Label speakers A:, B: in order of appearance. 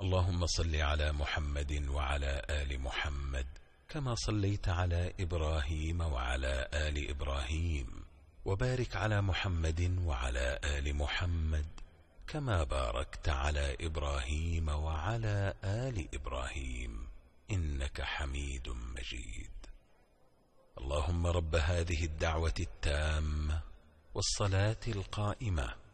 A: اللهم صل على محمد وعلى آل محمد كما صليت على إبراهيم وعلى آل إبراهيم، وبارك على محمد وعلى آل محمد كما باركت على إبراهيم وعلى آل إبراهيم إنك حميد مجيد. اللهم رب هذه الدعوة التامة والصلاة القائمة